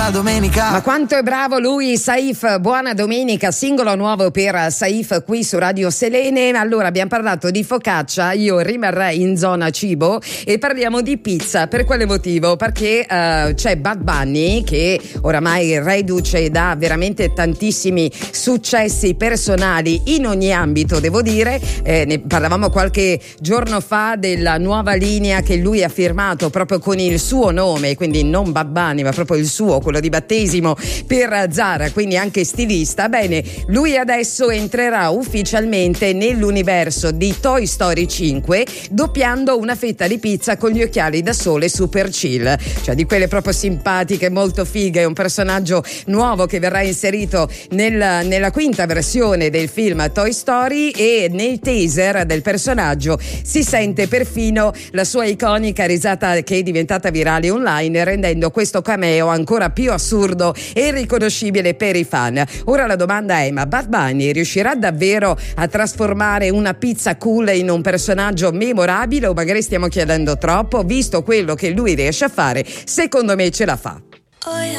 buona domenica. Ma quanto è bravo lui, Saif. Buona domenica, singolo nuovo per Saif qui su Radio Selene. Allora, abbiamo parlato di focaccia, io rimarrei in zona cibo e parliamo di pizza. Per quale motivo? Perché c'è Bad Bunny che oramai reduce da veramente tantissimi successi personali in ogni ambito, devo dire. Ne parlavamo qualche giorno fa della nuova linea che lui ha firmato proprio con il suo nome, quindi non Bad Bunny ma proprio il suo, quello di battesimo, per Zara, quindi anche stilista. Bene, lui adesso entrerà ufficialmente nell'universo di Toy Story 5 doppiando una fetta di pizza con gli occhiali da sole super chill, cioè di quelle proprio simpatiche, molto fighe. È un personaggio nuovo che verrà inserito nella quinta versione del film Toy Story, e nel teaser del personaggio si sente perfino la sua iconica risata che è diventata virale online, rendendo questo cameo ancora più assurdo e riconoscibile per i fan. Ora la domanda è: ma Bad Bunny riuscirà davvero a trasformare una pizza cool in un personaggio memorabile, o magari stiamo chiedendo troppo? Visto quello che lui riesce a fare, secondo me ce la fa.